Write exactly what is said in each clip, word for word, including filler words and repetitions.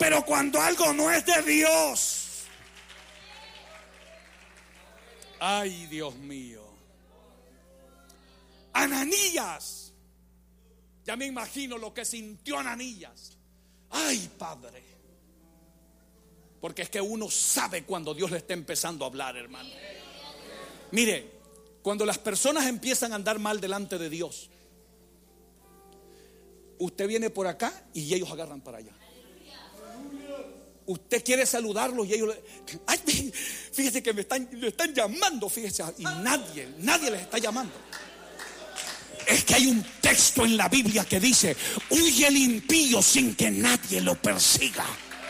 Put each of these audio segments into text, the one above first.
Pero cuando algo no es de Dios, ay, Dios mío. Ananías, ya me imagino lo que sintió Ananías. Ay, Padre. Porque es que uno sabe cuando Dios le está empezando a hablar, hermano. Mire, cuando las personas empiezan a andar mal delante de Dios, usted viene por acá y ellos agarran para allá. Usted quiere saludarlos y ellos le, ay, fíjese que me están, me están llamando, fíjese, y nadie, nadie les está llamando. Es que hay un texto en la Biblia que dice: huye el impío sin que nadie lo persiga.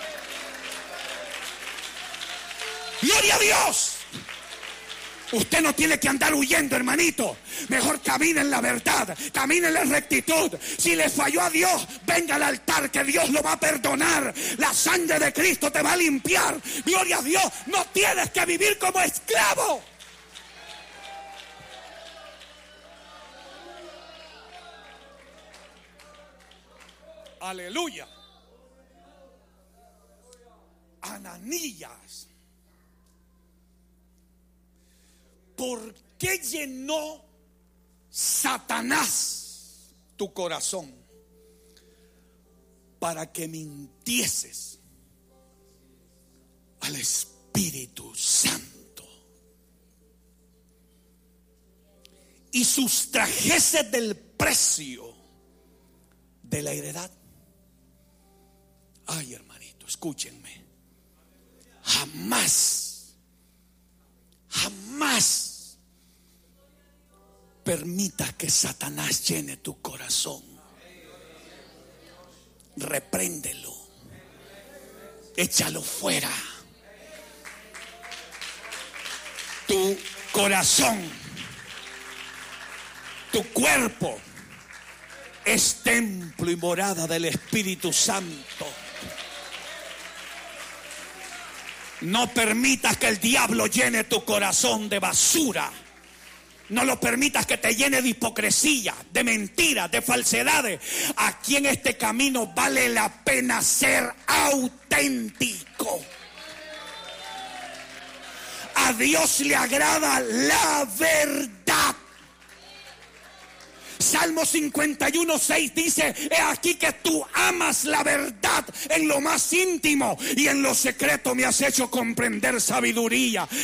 ¡Gloria a Dios! Usted no tiene que andar huyendo, hermanito. Mejor camine en la verdad, camine en la rectitud. Si le falló a Dios, venga al altar, que Dios lo va a perdonar. La sangre de Cristo te va a limpiar. Gloria a Dios. No tienes que vivir como esclavo. Aleluya. Ananías, ¿por qué llenó Satanás tu corazón? Para que mintieses al Espíritu Santo y sustrajeses del precio de la heredad. Ay, hermanito, escúchenme. Jamás, jamás permita que Satanás llene tu corazón. Repréndelo, échalo fuera. Tu corazón, tu cuerpo es templo y morada del Espíritu Santo. No permitas que el diablo llene tu corazón de basura. No lo permitas que te llene de hipocresía, de mentiras, de falsedades. Aquí en este camino vale la pena ser auténtico. A Dios le agrada la verdad. Salmo cincuenta y uno, seis dice: he aquí que tú amas la verdad en lo más íntimo y en lo secreto me has hecho comprender sabiduría.